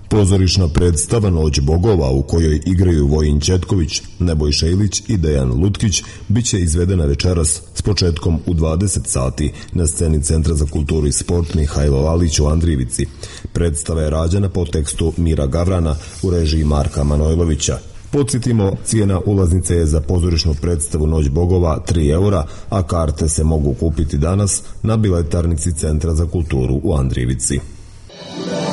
Pozorišna predstava Noć bogova, u kojoj igraju Vojin Ćetković, Nebojša Ilić i Dejan Lutkić, biće izvedena večeras s početkom u 20 sati na sceni Centra za kulturu i sport Mihajlo Lalić u Andrijevici. Predstava je rađena po tekstu Mira Gavrana u režiji Marka Manojlovića. Podsjetimo, cijena ulaznice je za pozorišnu predstavu Noć bogova 3 eura, a karte se mogu kupiti danas na biletarnici Centra za kulturu u Andrijevici.